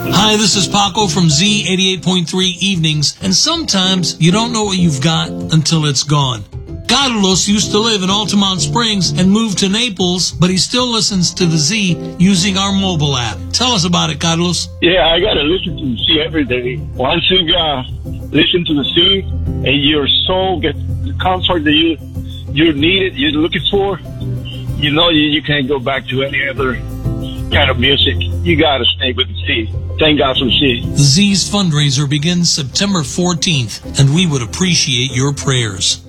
Hi, this is Paco from Z 88.3 Evenings, and sometimes you don't know what you've got until it's gone. Carlos used to live in Altamont Springs and moved to Naples, but he still listens to the Z using our mobile app. Tell us about it, Carlos. Yeah, I gotta listen to the sea every day. Once you listen to the sea and your soul gets the comfort that you need, you're looking for, you know you can't go back to any other kind of music. You gotta stay with the sea. Thank God for the sea. The Z's fundraiser begins September 14th, and we would appreciate your prayers.